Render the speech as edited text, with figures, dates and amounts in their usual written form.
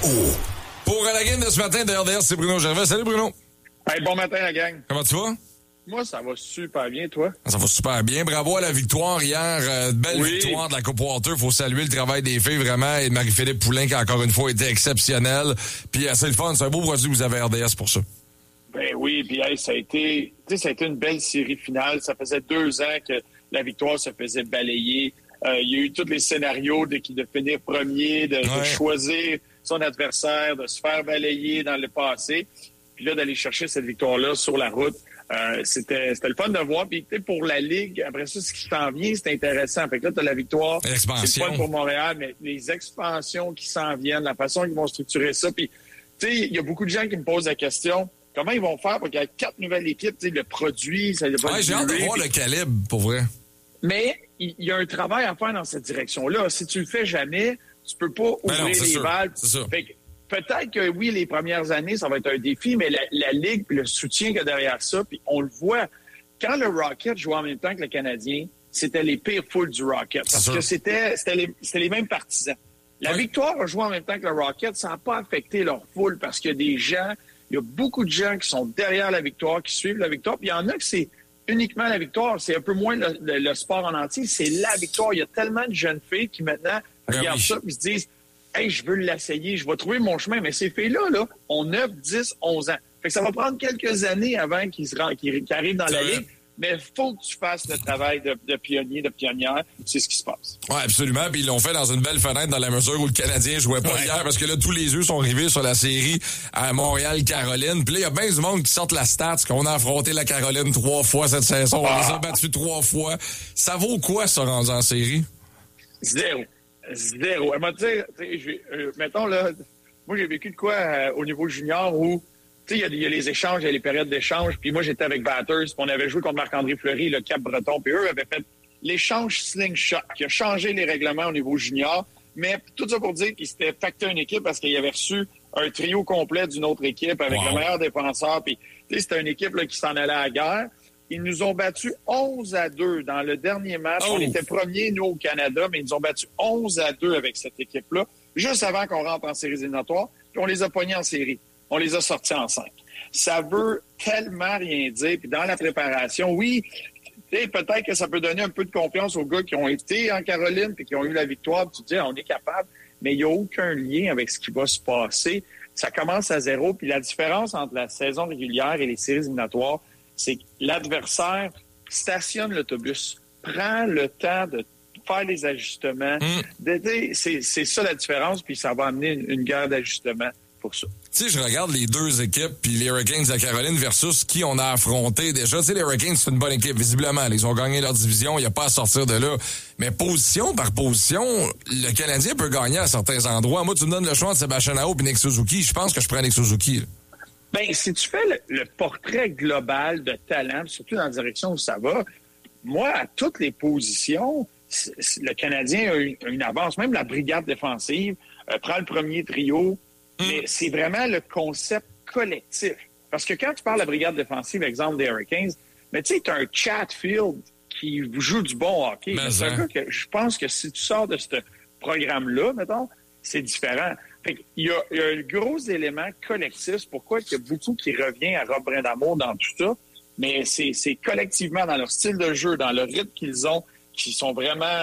Pour la game de ce matin de RDS, c'est Bruno Gervais. Salut Bruno. Hey, bon matin la gang. Comment tu vas? Moi, ça va super bien, toi? Ça va super bien. Bravo à la victoire hier. Belle victoire de la Coupe Walter. Faut saluer le travail des filles, vraiment. Et Marie-Philippe Poulin, qui encore une fois était exceptionnelle. Puis c'est le fun. C'est un beau produit que vous avez à RDS pour ça. Ben oui, puis hey, ça a été une belle série finale. Ça faisait 2 ans que la victoire se faisait balayer. Il y a eu tous les scénarios de finir premier, de choisir son adversaire, de se faire balayer dans le passé. Puis là, d'aller chercher cette victoire-là sur la route. C'était le fun de voir. Puis pour la Ligue, après ça, ce qui s'en vient, c'est intéressant. Fait que là, tu as la victoire. C'est le fun pour Montréal, mais les expansions qui s'en viennent, la façon qu'ils vont structurer ça. Puis, tu sais, il y a beaucoup de gens qui me posent la question, comment ils vont faire pour qu'il y ait 4 nouvelles équipes, tu sais, le produit, ça va j'ai hâte de voir le calibre, pour vrai. Mais il y a un travail à faire dans cette direction-là. Si tu le fais jamais, tu peux pas ouvrir les valves. Fait que, peut-être que oui, les premières années, ça va être un défi, mais la Ligue, le soutien qu'il y a derrière ça, puis on le voit. Quand le Rocket jouait en même temps que le Canadien, c'était les pires foules du Rocket. Parce que c'était les mêmes partisans. La victoire a joué en même temps que le Rocket, ça n'a pas affecté leur foule parce qu'il y a des gens, il y a beaucoup de gens qui sont derrière la victoire, qui suivent la victoire. Puis il y en a que c'est uniquement la victoire. C'est un peu moins le sport en entier. C'est la victoire. Il y a tellement de jeunes filles qui maintenant regardent ça et se disent « Hey, je veux l'essayer, je vais trouver mon chemin. » Mais ces filles-là, ont 9, 10, 11 ans. Fait que ça va prendre quelques années avant qu'ils arrivent dans la Ligue. Mais il faut que tu fasses le travail de pionnier, de pionnière. C'est ce qui se passe. Oui, absolument. Puis ils l'ont fait dans une belle fenêtre dans la mesure où le Canadien jouait pas hier parce que là, tous les yeux sont rivés sur la série à Montréal-Caroline. Puis là, il y a bien du monde qui sortent la stats qu'on a affronté la Caroline 3 fois cette saison. On les a battus 3 fois. Ça vaut quoi, ça, rendu en série? Zéro. Elle m'a dit, mettons, là, moi, j'ai vécu de quoi au niveau junior où tu sais, il y a les échanges, il y a les périodes d'échange. Puis moi, j'étais avec Batters, puis on avait joué contre Marc-André Fleury, le Cap-Breton. Puis eux avaient fait l'échange slingshot, qui a changé les règlements au niveau junior. Mais tout ça pour dire qu'ils s'étaient facté une équipe parce qu'ils avaient reçu un trio complet d'une autre équipe avec le meilleur défenseur. Puis c'était une équipe là, qui s'en allait à la guerre. Ils nous ont battus 11-2 dans le dernier match. On était premiers, nous, au Canada, mais ils nous ont battus 11-2 avec cette équipe-là, juste avant qu'on rentre en séries éliminatoires. Puis on les a pognés en série. On les a sortis en 5. Ça veut tellement rien dire. Puis dans la préparation, oui, peut-être que ça peut donner un peu de confiance aux gars qui ont été en Caroline puis qui ont eu la victoire. Tu te dis, on est capable. Mais il n'y a aucun lien avec ce qui va se passer. Ça commence à 0. Puis la différence entre la saison régulière et les séries éliminatoires, c'est que l'adversaire stationne l'autobus, prend le temps de faire les ajustements. C'est ça la différence. Puis ça va amener une guerre d'ajustement pour ça. Tu sais, je regarde les deux équipes, puis les Hurricanes de la Caroline versus qui on a affronté déjà. Tu sais, les Hurricanes, c'est une bonne équipe, visiblement. Ils ont gagné leur division, il n'y a pas à sortir de là. Mais position par position, le Canadien peut gagner à certains endroits. Moi, tu me donnes le choix entre Sébastien Aho et Nick Suzuki. Je pense que je prends Nick Suzuki. Bien, si tu fais le portrait global de talent, surtout dans la direction où ça va, moi, à toutes les positions, le Canadien a une avance. Même la brigade défensive prend le premier trio. Mais c'est vraiment le concept collectif. Parce que quand tu parles de la brigade défensive, exemple des Hurricanes, mais tu sais, tu as un Chatfield qui joue du bon hockey. C'est un gars que je pense que si tu sors de ce programme-là, mettons, c'est différent. Fait il y a un gros élément collectif. C'est pourquoi il y a beaucoup qui revient à Rob Brindamour dans tout ça. Mais c'est collectivement dans leur style de jeu, dans le rythme qu'ils ont, qui sont vraiment